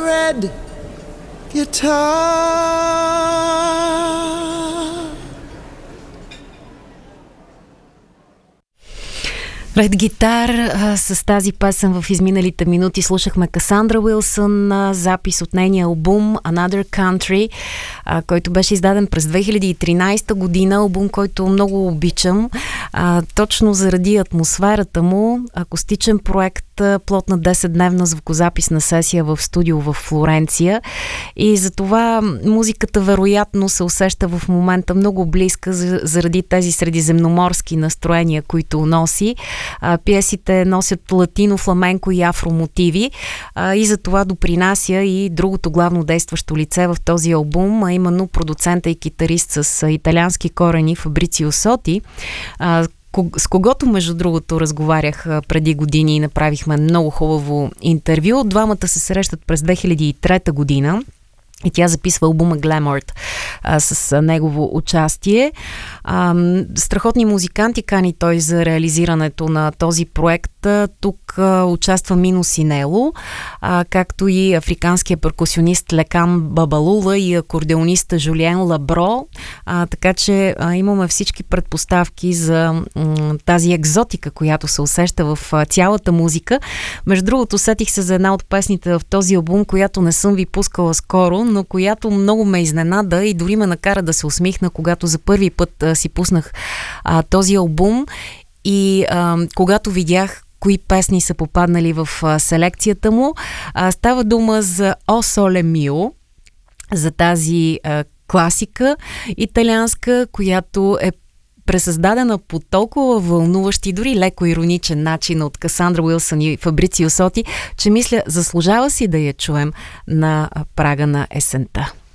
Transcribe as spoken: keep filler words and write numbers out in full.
red guitar. Ред гитар а, с тази песен в изминалите минути слушахме Касандра Уилсън, а, запис от нейния албум Another Country, а, който беше издаден през две хиляди и тринайсета година, албум, който много обичам, а, точно заради атмосферата му, акустичен проект, плод на десетдневна звукозаписна сесия в студио в Флоренция, и затова музиката вероятно се усеща в момента много близка заради тези средиземноморски настроения, които носи. А, пиесите носят латино, фламенко и афромотиви, а, и за това допринася и другото главно действащо лице в този албум, а именно продуцента и китарист с италиански корени Фабрицио Соти, а, с когото, между другото, разговарях преди години и направихме много хубаво интервю. Двамата се срещат през две хиляди и трета година и тя записва албума Glamoured а, с негово участие. А, страхотни музиканти кани той за реализирането на този проект. Тук а, участва Мино Синело, а, както и африканския перкусионист Лекан Бабалула и акордеониста Жулиен Лабро. А, така че а, имаме всички предпоставки за м, тази екзотика, която се усеща в а, цялата музика. Между другото, сетих се за една от песните в този албум, която не съм ви пускала скоро, но която много ме изненада и дори ме накара да се усмихна, когато за първи път а, си пуснах а, този албум, и а, когато видях кои песни са попаднали в а, селекцията му. А, става дума за О Соле Мио, за тази а, класика италианска, която е пресъздадена по толкова вълнуващ и дори леко ироничен начин от Касандра Уилсън и Фабрицио Соти, че мисля, заслужава си да я чуем на прага на есента.